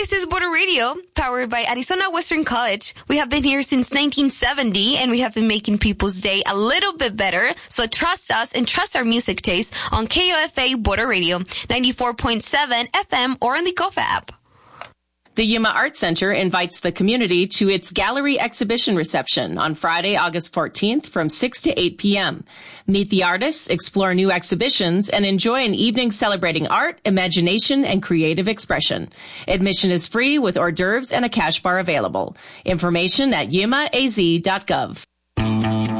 This is Border Radio, powered by Arizona Western College. We have been here since 1970, and we have been making people's day a little bit better. So trust us and trust our music taste on KOFA Border Radio, 94.7 FM or on the KOFA app. The Yuma Art Center invites the community to its gallery exhibition reception on Friday, August 14th from 6 to 8 p.m. Meet the artists, explore new exhibitions, and enjoy an evening celebrating art, imagination, and creative expression. Admission is free with hors d'oeuvres and a cash bar available. Information at yumaaz.gov.